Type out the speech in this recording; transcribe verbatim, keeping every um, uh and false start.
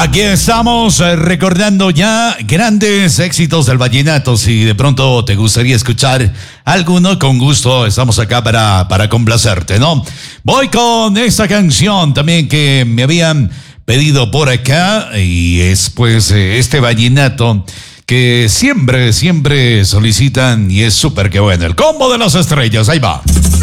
Aquí estamos eh, recordando ya grandes éxitos del vallenato. Si de pronto te gustaría escuchar alguno, con gusto estamos acá para, para complacerte, ¿no? Voy con esta canción también que me habían pedido por acá y es pues eh, este vallenato que siempre, siempre solicitan y es súper que bueno. El combo de las estrellas, ahí va.